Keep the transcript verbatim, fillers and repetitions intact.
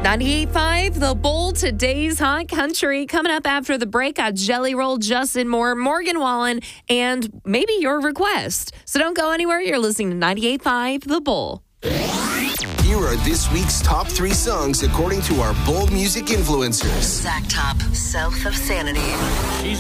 ninety-eight point five, The Bull, today's hot country. Coming up after the break, got Jelly Roll, Justin Moore, Morgan Wallen, and maybe your request. So don't go anywhere. You're listening to ninety-eight point five, The Bull. Here are this week's top three songs according to our Bull music influencers. Zach Top, South of Sanity. She's